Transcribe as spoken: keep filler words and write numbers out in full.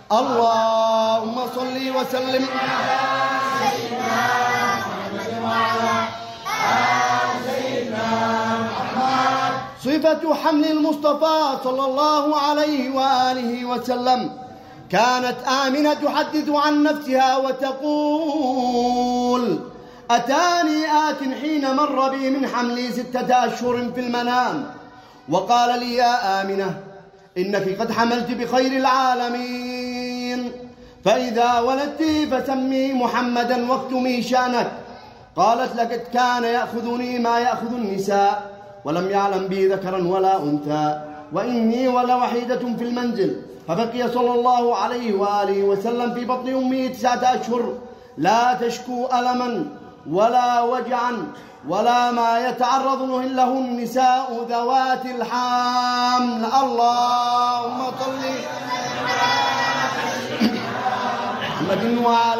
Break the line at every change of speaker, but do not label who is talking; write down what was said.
اللهم صل وسلم على سيدنا محمد وعلى آل سيدنا محمد. صفة حمل المصطفى صلى الله عليه وآله وسلم: كانت آمنة تحدث عن نفسها وتقول: أتاني آت حين مر بي من حملي ستة أشهر في المنام وقال لي: يا آمنة إنك قد حملت بخير العالمين، فإذا ولدت فسمي محمدا واكتمي شأنك. قالت: لقد كان يأخذني ما يأخذ النساء ولم يعلم بي ذكرا ولا أنثى، وإني ولوحيدة في المنزل. فبقي صلى الله عليه وآله وسلم في بطن أمه تسعة أشهر لا تشكو ألما ولا وجعا ولا ما يتعرض له النساء ذوات الحمل. اللهم صل على محمد وعلى